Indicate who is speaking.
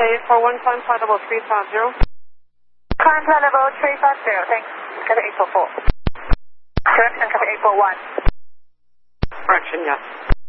Speaker 1: 841, climb flight level 350.
Speaker 2: Climb flight level 350, thanks. Cover 844. Correction, cover 841.
Speaker 1: Correction, yes.